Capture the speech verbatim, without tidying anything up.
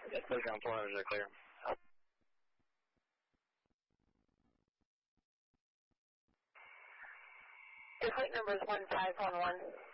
Yes, those ground four hundreds are clear. Your flight number is one five one one.